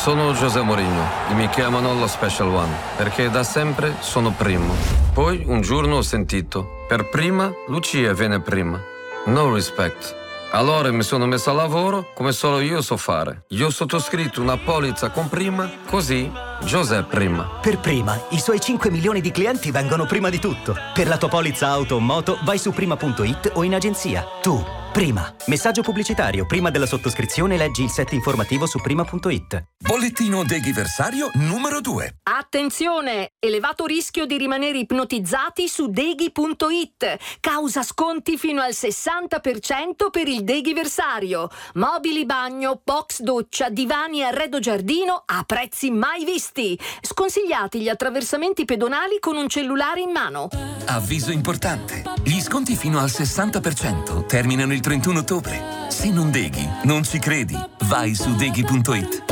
Sono José Mourinho e mi chiamano lo Special One perché da sempre sono primo. Poi un giorno ho sentito, per prima Lucia viene prima. No respect. Allora mi sono messo a lavoro come solo io so fare. Io ho sottoscritto una polizza con prima, così José prima. Per prima, i suoi 5 milioni di clienti vengono prima di tutto. Per la tua polizza auto o moto vai su prima.it o in agenzia. Tu, prima. Messaggio pubblicitario. Prima della sottoscrizione leggi il set informativo su prima.it. Bollettino deghiversario numero 2. Attenzione! Elevato rischio di rimanere ipnotizzati su deghi.it. Causa sconti fino al 60% per il deghiversario. Mobili bagno, box doccia, divani e arredo giardino a prezzi mai visti. Sconsigliati gli attraversamenti pedonali con un cellulare in mano. Avviso importante. Gli sconti fino al 60% terminano il 31 ottobre. Se non deghi, non ci credi. Vai su deghi.it.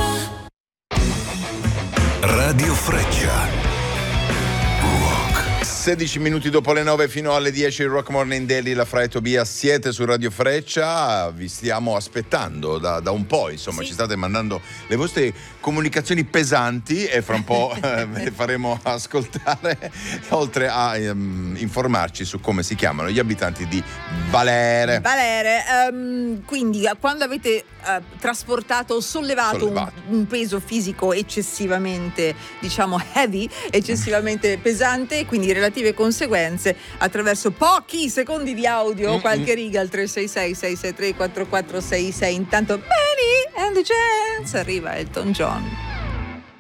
Radio Freccia. 16 minuti dopo le 9 fino alle 10 il Rock Morning Daily, la Fra e Tobia siete su Radio Freccia, vi stiamo aspettando da un po', insomma, sì. Ci state mandando le vostre comunicazioni pesanti e fra un po' ve le faremo ascoltare, oltre a informarci su come si chiamano gli abitanti di Valere. Quindi quando avete trasportato o sollevato un peso fisico eccessivamente, diciamo, heavy, eccessivamente pesante, quindi relative conseguenze, attraverso pochi secondi di audio, qualche riga al 366-663-4466. Intanto Benny and the Jets, arriva Elton John.